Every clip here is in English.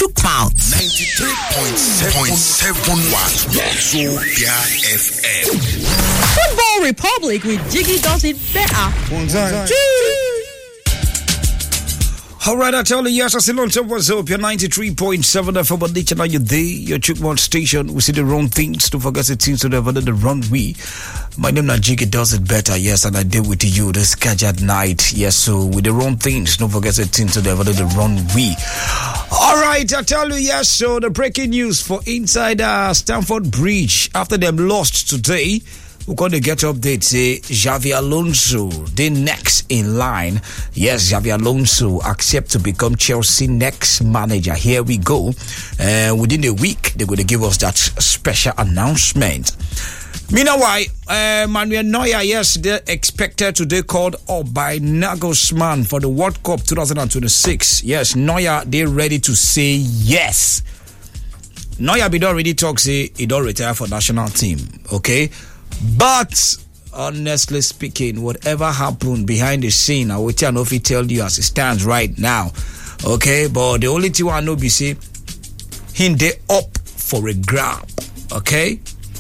Chukmao. 93.7 Wazobia FM. Football Republic with Jiggy does it better. One time. All right, I tell you, yes, I still on top of Zopia 93.7 FM on each and every day. Your Chukmon station. We see the wrong things. Don't forget the things to never the wrong way. My name is Jiggy does it better, yes, and I deal with you this catch at night. Yes, so with the wrong things, don't forget the things to never the wrong way. All right, I tell you, yes, so the breaking news for inside Stamford Bridge after them lost today. We're going to get updates. Say Xavi Alonso, the next in line. Yes, Xavi Alonso accept to become Chelsea next manager. Here we go. Within a week, they're going to give us that special announcement. Meanwhile, Manuel Neuer, yes, they're expected today called up by Nagelsmann for the World Cup 2026. Yes, Neuer, they're ready to say yes. Neuer be don't already talk, say he don't retire for national team, okay? But honestly speaking, whatever happened behind the scene, I will tell you if he tell you as it stands right now. Okay, but the only thing I know be say him they up for a grab. Okay,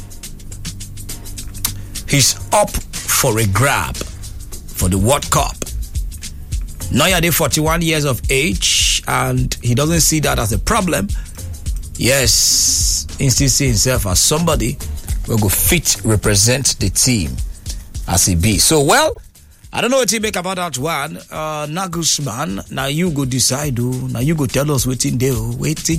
he's up for a grab for the World Cup. Neuer is 41 years of age and he doesn't see that as a problem. Yes, he still see himself as somebody will go fit represent the team as he be. So, well, I don't know what you make about that one. Nagelsmann, now you go decide. Now you go tell us waiting there. Now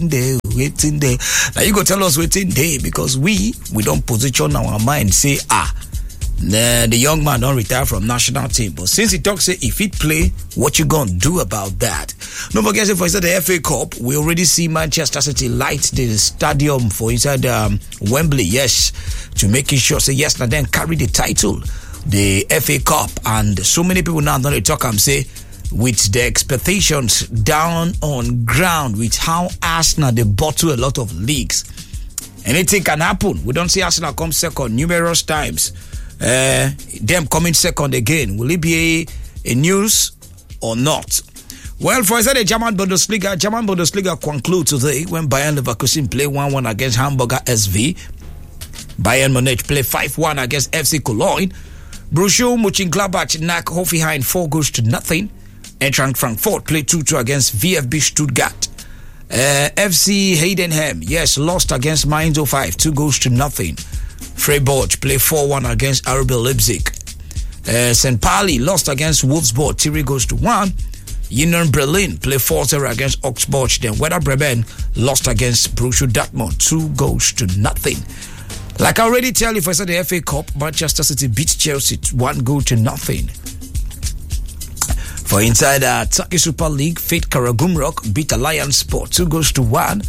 you go tell us waiting there because we don't position our mind. Say, the young man don't retire from national team. But since he talks, say, if he play, what you gonna do about that? Don't forget, for instance, the FA Cup, we already see Manchester City light the stadium for inside Wembley, yes, to making sure, say, yes, now then carry the title, the FA Cup. And so many people now don't talk and say, with the expectations down on ground, with how Arsenal, they bottle a lot of leagues. Anything can happen. We don't see Arsenal come second numerous times. Them coming second again. Will it be a news or not? Well, for instance, the German Bundesliga conclude today when Bayern Leverkusen play 1-1 against Hamburger SV. Bayern Munich play 5-1 against FC Cologne. Borussia Mönchengladbach knock Hoffenheim 4-0. Eintracht Frankfurt play 2-2 against VfB Stuttgart. FC Heidenheim, yes, lost against Mainz 05 2-0. Freiburg play 4-1 against RB Leipzig. St. Pauli lost against Wolfsburg 3-1. Union Berlin play 4-0 against Augsburg. Then Werder Bremen lost against Borussia Dortmund 2-0. Like I already tell you, for the FA Cup, Manchester City beat Chelsea 1-0. For inside Turkey Super League, Fate Karagümrük beat Alliance Sport 2-1.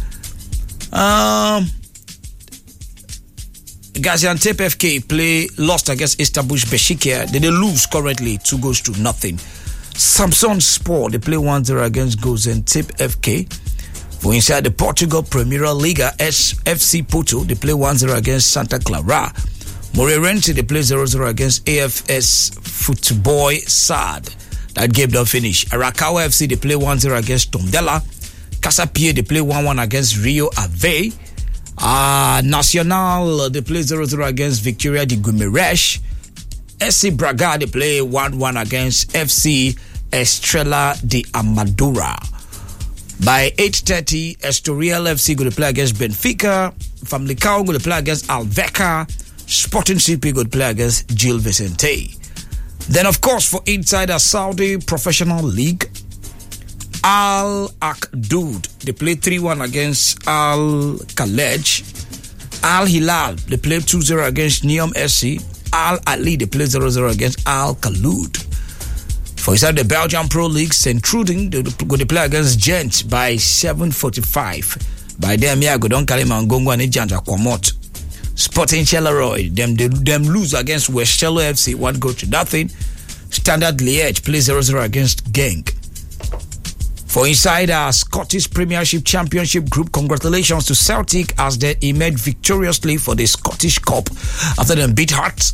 Gaziantep FK lost against Istanbul Beşiktaş. They lose currently 2-0. Samsun Sport, they play 1-0 against Gaziantep FK. For inside the Portugal Premier Liga, FC Porto, they play 1-0 against Santa Clara. Moreirense, they play 0-0 against AFS Futebol SAD. That game don't finish. Arakawa FC, they play 1-0 against Tondela. Casapia, they play 1-1 against Rio Ave. Nacional, they play 0-0 against Victoria de Guimarães. SC Braga, they play 1-1 against FC Estrela de Amadora. By 8:30, Estoril FC going to play against Benfica. Famalicão going to play against Alverca. Sporting CP going to play against Gil Vicente. Then, of course, for inside the Saudi Professional League, Al Akdoud, they play 3-1 against Al Khalej. Al Hilal, they play 2-0 against Neom SC. Al Ali, they play 0-0 against Al Khaloud. For inside the Belgian Pro League, St. Truding, they're going to play against Gent by 7:45. By them, yeah, go down Kalima Ngongo and Gent Aquamot. Sporting Charleroi, them lose against West Cello FC 1-0. Standard Liège plays 0-0 against Genk. For inside our Scottish Premiership Championship group, congratulations to Celtic as they emerged victoriously for the Scottish Cup after them beat Hearts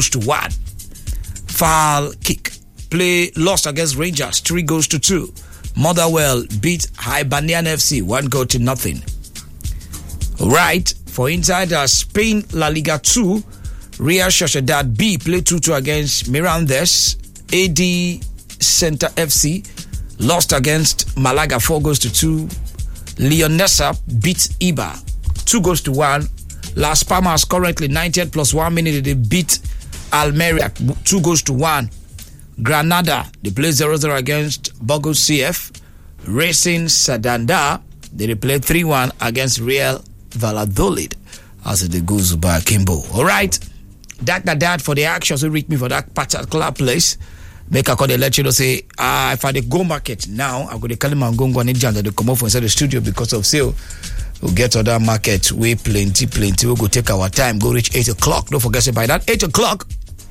3-1. Falkirk lost against Rangers 3-2. Motherwell beat Hibernian FC 1-0. Right, for inside Spain La Liga 2, Real Sociedad B played 2-2 against Mirandes. AD Center FC lost against Malaga 4-2. Leonesa beat Ibar 2-1. Las Palmas currently 90th plus 1 minute. They beat Almeria 2-1. Granada, they play 0-0 against Burgos CF. Racing Santander, they play 3-1 against Real Valladolid as it goes by Kimbo. Alright, that for the actions who reach me for that particular place. Make a call, they let you know, say, if I go market now, I'm going to call him and go and that they come off inside the studio because of sale. We'll get other market way plenty. We'll go take our time, go reach 8 o'clock. Don't forget, by that 8 o'clock,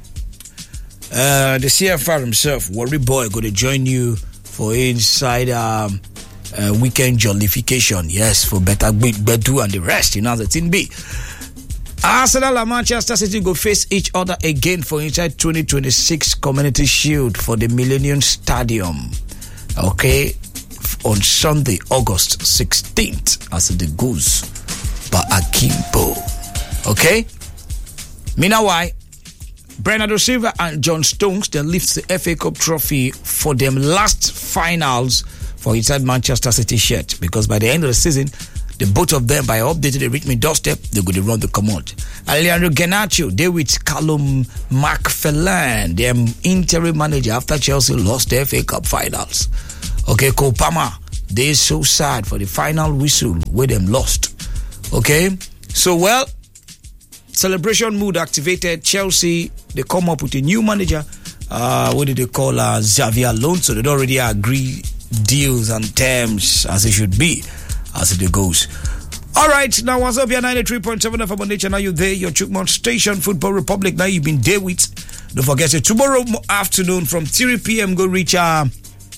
the CFR himself, Worry Boy, going to join you for inside weekend jollification. Yes, for better Bedu and the rest, the thing be. Arsenal and Manchester City go face each other again for inside 2026 Community Shield for the Millennium Stadium. Okay, on Sunday, August 16th, as it goes by Akimbo. Okay, meanwhile, Bernardo Silva and John Stones then lift the FA Cup trophy for them last finals for inside Manchester City shirt, because by the end of the season, the both of them, by updating the Richmond doorstep, they're going to run the command. Leandro Garnacho, they with Callum McPherson, their interim manager after Chelsea lost the FA Cup finals. Okay, Kopama, they're so sad for the final whistle where them lost. Okay, so well, celebration mood activated. Chelsea, they come up with a new manager. What did they call Xavi Alonso? They already agree deals and terms as it should be, as it goes. All right, now what's up? You're 93.7 FM on Nature. Now you're there, your Chukmon Station, Football Republic. Now you've been there with. Don't forget it. Tomorrow afternoon from 3 p.m. go reach 8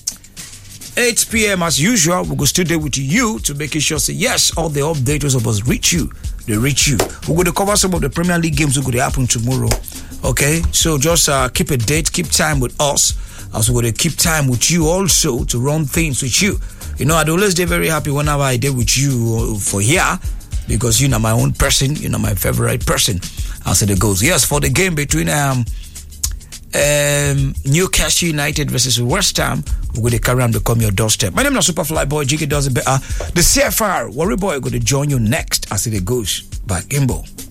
p.m. as usual. We'll go still there with you to make sure say yes, all the updates of us reach you. They reach you. We're going to cover some of the Premier League games that are going to happen tomorrow. Okay, so just keep a date, keep time with us. As we're going to keep time with you also to run things with you. I'd always be very happy whenever I did with you for here, because you're my own person, you're my favorite person, as it goes. Yes, for the game between Newcastle United versus West Ham, we're going to carry on to come your doorstep. My name is Superfly Boy, Jiggy does it better. The CFR, Worry Boy, going to join you next as it goes. Back Gimbo.